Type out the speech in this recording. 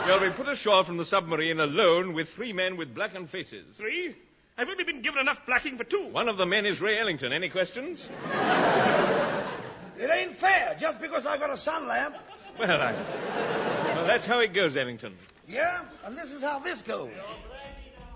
You'll be put ashore from the submarine alone with 3 men with blackened faces. 3? I've only been given enough blacking for 2. One of the men is Ray Ellington. Any questions? It ain't fair, just because I got a sun lamp. Well, that's how it goes, Ellington. Yeah? And this is how this goes.